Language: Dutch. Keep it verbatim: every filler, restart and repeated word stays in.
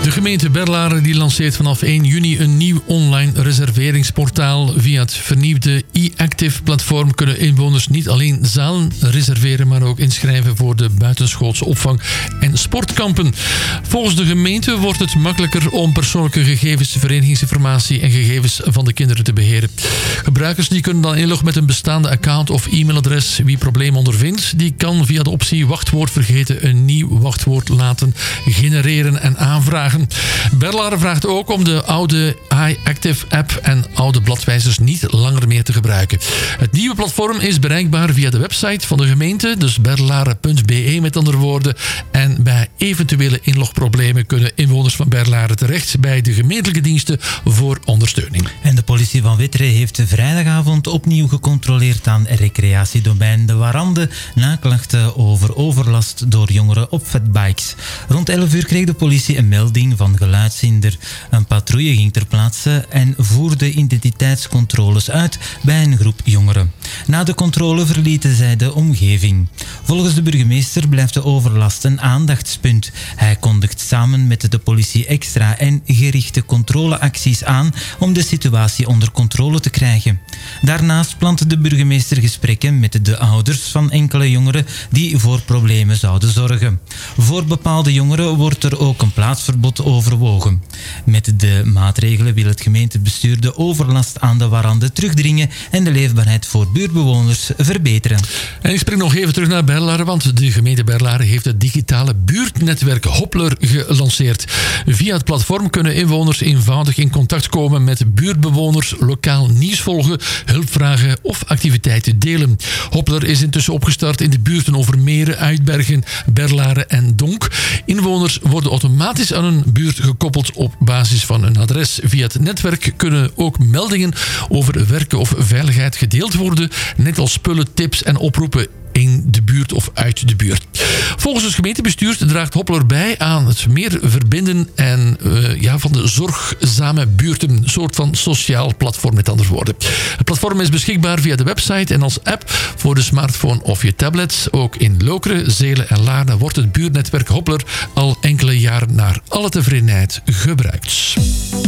De gemeente Berlaren die lanceert vanaf één juni een nieuw online reserveringsportaal. Via het vernieuwde e-active-platform kunnen inwoners niet alleen zalen reserveren, maar ook inschrijven voor de buitenschoolse opvang en sportkampen. Volgens de gemeente wordt het makkelijker om persoonlijke gegevens, verenigingsinformatie en gegevens van de kinderen te beheren. Gebruikers die kunnen dan inloggen met een bestaande account of e-mailadres. Wie problemen ondervindt, die kan via de optie wachtwoord vergeten een nieuw wachtwoord laten genereren en aanvragen. Berlaren vraagt ook om de oude iActive-app en oude bladwijzers niet langer meer te gebruiken. Het nieuwe platform is bereikbaar via de website van de gemeente, dus berlaren punt b e met andere woorden. En bij eventuele inlogproblemen kunnen inwoners van Berlaren terecht bij de gemeentelijke diensten voor ondersteuning. En de politie van Witteren heeft de vrijdagavond opnieuw gecontroleerd aan recreatiedomein De Warande na klachten over overlast door jongeren op fatbikes. Rond elf uur kreeg de politie een melding van geluidshinder. Een patrouille ging ter plaatse en voerde identiteitscontroles uit bij een groep jongeren. Na de controle verlieten zij de omgeving. Volgens de burgemeester blijft de overlast een aandachtspunt. Hij kondigt samen met de politie extra en gerichte controleacties aan om de situatie onder controle te krijgen. Daarnaast plant de burgemeester gesprekken met de ouders van enkele jongeren die voor problemen zouden zorgen. Voor bepaalde jongeren wordt er ook een plaatsverbod overwogen. Met de maatregelen wil het gemeentebestuur de overlast aan de Warande terugdringen en de leefbaarheid voor buurtbewoners verbeteren. En ik spring nog even terug naar Berlaren, want de gemeente Berlaren heeft het digitale buurtnetwerk Hoppler gelanceerd. Via het platform kunnen inwoners eenvoudig in contact komen met buurtbewoners, lokaal nieuws volgen, hulp vragen of activiteiten delen. Hoppler is intussen opgestart in de buurten Overmeren, Uitbergen, Berlaren en Donk. Inwoners worden automatisch aan een buurt gekoppeld op basis van een adres. Via het netwerk kunnen ook meldingen over werken of veiligheid gedeeld worden, net als spullen, tips en oproepen in de buurt of uit de buurt. Volgens het gemeentebestuur draagt Hoppler bij aan het meer verbinden en uh, ja, van de zorgzame buurten. Een soort van sociaal platform met andere woorden. Het platform is beschikbaar via de website en als app voor de smartphone of je tablets. Ook in Lokeren, Zelen en Laarne wordt het buurtnetwerk Hoppler al enkele jaren naar alle tevredenheid gebruikt.